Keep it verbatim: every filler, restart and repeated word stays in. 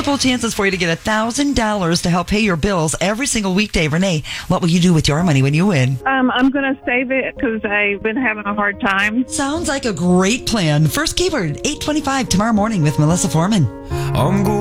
wonderful chances for you to get one thousand dollars to help pay your bills every single weekday. Renee, what will you do with your money when you win? Um, I'm going to save it because I've been having a hard time. Sounds like a great plan. First keyword, eight twenty-five tomorrow morning with Melissa Foreman. I'm going